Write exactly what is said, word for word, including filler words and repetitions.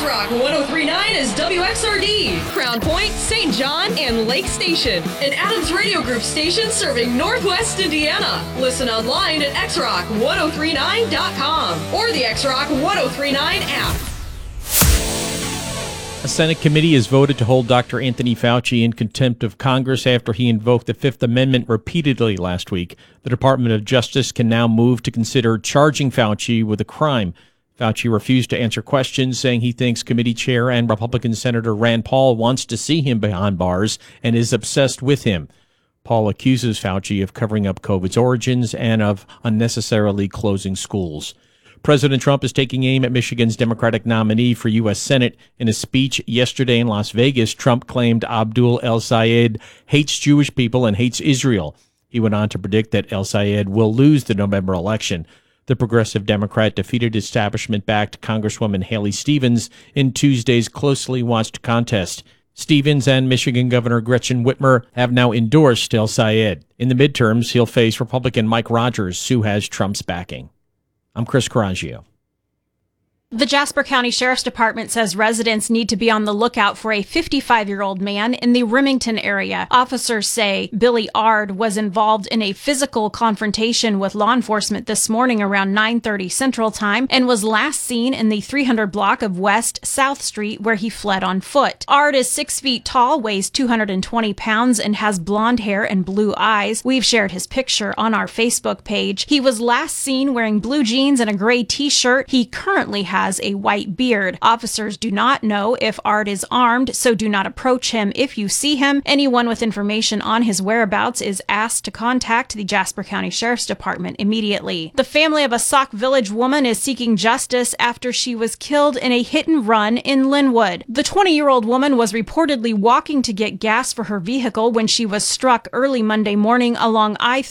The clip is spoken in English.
X-Rock one oh three point nine is W X R D, Crown Point, Saint John, and Lake Station. An Adams Radio Group station serving Northwest Indiana. Listen online at x rock ten thirty-nine dot com or the X-Rock ten thirty-nine app. A Senate committee has voted to hold Doctor Anthony Fauci in contempt of Congress after he invoked the Fifth Amendment repeatedly last week. The Department of Justice can now move to consider charging Fauci with a crime. Fauci refused to answer questions, saying he thinks committee chair and Republican Senator Rand Paul wants to see him behind bars and is obsessed with him. Paul accuses Fauci of covering up COVID's origins and of unnecessarily closing schools. President Trump is taking aim at Michigan's Democratic nominee for U S Senate. In a speech yesterday in Las Vegas, Trump claimed Abdul El-Sayed hates Jewish people and hates Israel. He went on to predict that El-Sayed will lose the November election. The progressive Democrat defeated establishment-backed Congresswoman Haley Stevens in Tuesday's closely watched contest. Stevens and Michigan Governor Gretchen Whitmer have now endorsed El-Sayed. In the midterms, he'll face Republican Mike Rogers, who has Trump's backing. I'm Chris Coraggio. The Jasper County Sheriff's Department says residents need to be on the lookout for a fifty-five-year-old man in the Remington area. Officers say Billy Ard was involved in a physical confrontation with law enforcement this morning around nine thirty Central Time and was last seen in the three hundred block of West South Street, where he fled on foot. Ard is six feet tall, weighs two hundred twenty pounds, and has blonde hair and blue eyes. We've shared his picture on our Facebook page. He was last seen wearing blue jeans and a gray t-shirt. He currently has has a white beard. Officers do not know if Ard is armed, so do not approach him if you see him. Anyone with information on his whereabouts is asked to contact the Jasper County Sheriff's Department immediately. The family of a Sauk Village woman is seeking justice after she was killed in a hit and run in Linwood. The twenty-year-old woman was reportedly walking to get gas for her vehicle when she was struck early Monday morning along I